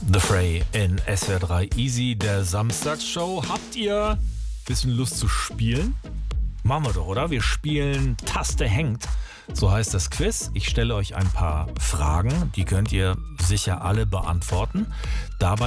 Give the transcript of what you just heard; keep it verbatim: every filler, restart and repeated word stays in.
The Fray in S W R drei Easy, der Samstagsshow. Habt ihr ein bisschen Lust zu spielen? Machen wir doch, oder? Wir spielen Taste hängt. So heißt das Quiz. Ich stelle euch ein paar Fragen, die könnt ihr sicher alle beantworten. Dabei